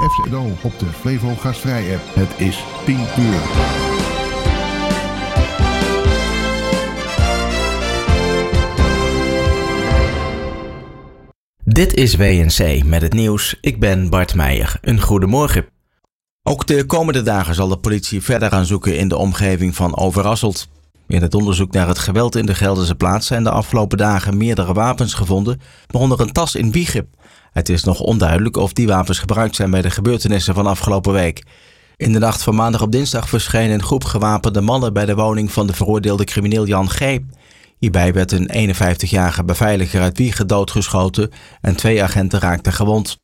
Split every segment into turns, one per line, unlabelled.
FZO op de Flevo Gastvrij app. Het is 10 uur.
Dit is WNC met het nieuws. Ik ben Bart Meijer. Een goedemorgen. Ook de komende dagen zal de politie verder gaan zoeken in de omgeving van Overasselt. In het onderzoek naar het geweld in de Gelderse plaats zijn de afgelopen dagen meerdere wapens gevonden, waaronder een tas in Wijchen. Het is nog onduidelijk of die wapens gebruikt zijn bij de gebeurtenissen van afgelopen week. In de nacht van maandag op dinsdag verscheen een groep gewapende mannen bij de woning van de veroordeelde crimineel Jan G. Hierbij werd een 51-jarige beveiliger uit Wijchen doodgeschoten en 2 agenten raakten gewond.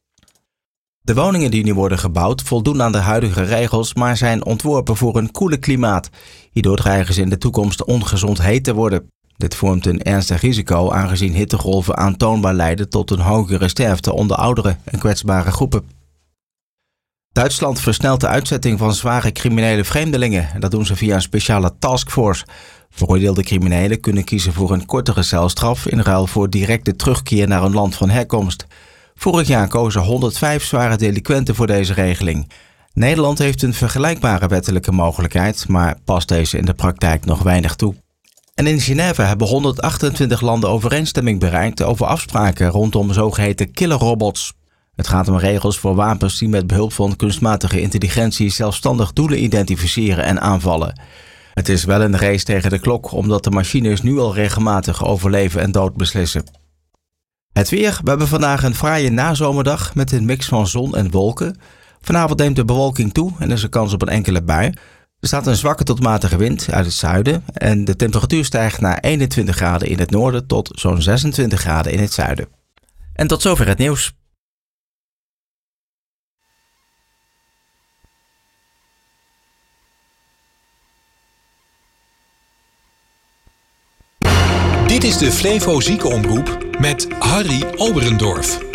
De woningen die nu worden gebouwd voldoen aan de huidige regels, maar zijn ontworpen voor een koele klimaat. Hierdoor dreigen ze in de toekomst ongezond heet te worden. Dit vormt een ernstig risico aangezien hittegolven aantoonbaar leiden tot een hogere sterfte onder ouderen en kwetsbare groepen. Duitsland versnelt de uitzetting van zware criminele vreemdelingen. Dat doen ze via een speciale taskforce. Veroordeelde criminelen kunnen kiezen voor een kortere celstraf in ruil voor directe terugkeer naar hun land van herkomst. Vorig jaar kozen 105 zware delinquenten voor deze regeling. Nederland heeft een vergelijkbare wettelijke mogelijkheid, maar past deze in de praktijk nog weinig toe. En in Genève hebben 128 landen overeenstemming bereikt over afspraken rondom zogeheten killerrobots. Het gaat om regels voor wapens die met behulp van kunstmatige intelligentie zelfstandig doelen identificeren en aanvallen. Het is wel een race tegen de klok, omdat de machines nu al regelmatig over leven en dood beslissen. Het weer. We hebben vandaag een fraaie nazomerdag met een mix van zon en wolken. Vanavond neemt de bewolking toe en is er kans op een enkele bui. Er staat een zwakke tot matige wind uit het zuiden en de temperatuur stijgt naar 21 graden in het noorden tot zo'n 26 graden in het zuiden. En tot zover het nieuws.
Dit is de Flevo Ziekenomroep met Harry Oberendorf.